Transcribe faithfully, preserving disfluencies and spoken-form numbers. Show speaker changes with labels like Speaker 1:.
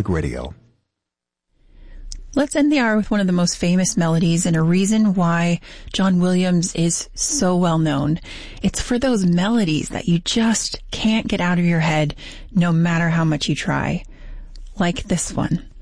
Speaker 1: Public Radio.
Speaker 2: Let's end the hour with one of the most famous melodies and a reason why John Williams is so well known. It's for those melodies that you just can't get out of your head no matter how much you try. Like this one.